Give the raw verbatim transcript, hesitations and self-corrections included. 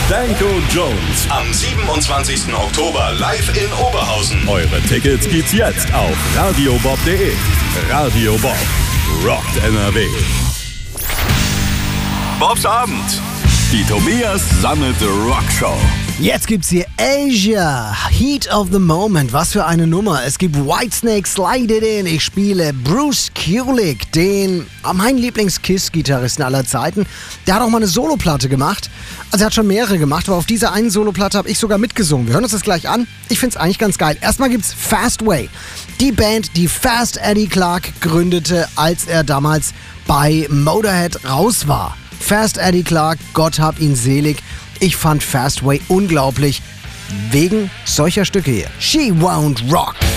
Danko Jones. Am siebenundzwanzigsten Oktober live in Oberhausen. Eure Tickets gibt's jetzt auf radiobob punkt de. Radio Bob rockt N R W. Bobs Abend. Die Tobias Sammelte Rockshow. Jetzt gibt's hier Asia, Heat of the Moment. Was für eine Nummer. Es gibt Whitesnake, Slide It In. Ich spiele Bruce Kulick, den mein Lieblings-Kiss-Gitarristen aller Zeiten. Der hat auch mal eine Soloplatte gemacht. Also er hat schon mehrere gemacht, aber auf dieser einen Soloplatte habe ich sogar mitgesungen. Wir hören uns das gleich an. Ich find's eigentlich ganz geil. Erstmal gibt's Fast Way. Die Band, die Fast Eddie Clarke gründete, als er damals bei Motorhead raus war. Fast Eddie Clarke, Gott hab ihn selig. Ich fand Fast Way unglaublich, wegen solcher Stücke hier. She Won't Rock.